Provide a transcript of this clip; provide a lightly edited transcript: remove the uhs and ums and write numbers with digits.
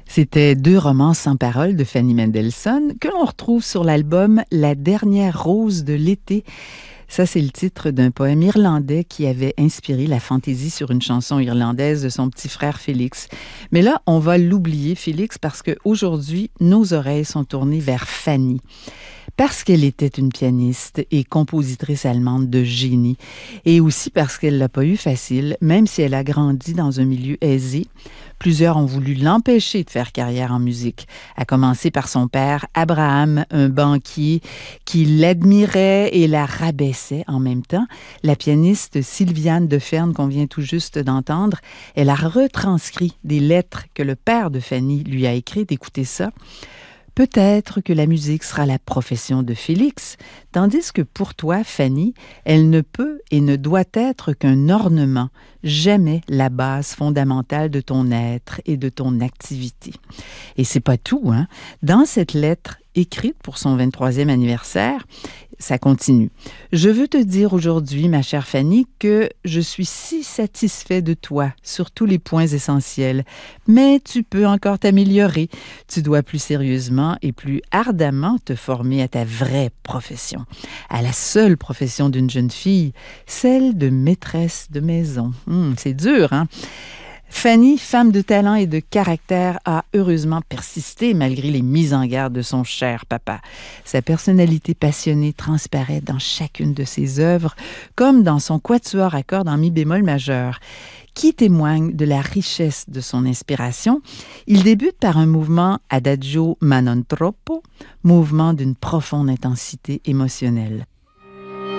C'était deux romans sans paroles de Fanny Mendelssohn que l'on retrouve sur l'album La dernière rose de l'été. Ça, c'est le titre d'un poème irlandais qui avait inspiré la fantaisie sur une chanson irlandaise de son petit frère Félix. Mais là, on va l'oublier, Félix, parce qu'aujourd'hui, nos oreilles sont tournées vers Fanny. Parce qu'elle était une pianiste et compositrice allemande de génie, et aussi parce qu'elle l'a pas eu facile, même si elle a grandi dans un milieu aisé. Plusieurs ont voulu l'empêcher de faire carrière en musique, à commencer par son père, Abraham, un banquier qui l'admirait et la rabaissait en même temps. La pianiste Sylviane de Ferne, qu'on vient tout juste d'entendre, elle a retranscrit des lettres que le père de Fanny lui a écrites. Écoutez ça. Peut-être que la musique sera la profession de Félix, tandis que pour toi, Fanny, elle ne peut et ne doit être qu'un ornement, jamais la base fondamentale de ton être et de ton activité. Et c'est pas tout, hein? Dans cette lettre écrite pour son 23e anniversaire, ça continue. Je veux te dire aujourd'hui, ma chère Fanny, que je suis si satisfait de toi sur tous les points essentiels, mais tu peux encore t'améliorer. Tu dois plus sérieusement et plus ardemment te former à ta vraie profession, à la seule profession d'une jeune fille, celle de maîtresse de maison. C'est dur, hein? Fanny, femme de talent et de caractère, a heureusement persisté malgré les mises en garde de son cher papa. Sa personnalité passionnée transparaît dans chacune de ses œuvres, comme dans son quatuor à cordes en mi bémol majeur, qui témoigne de la richesse de son inspiration. Il débute par un mouvement adagio ma non troppo, mouvement d'une profonde intensité émotionnelle.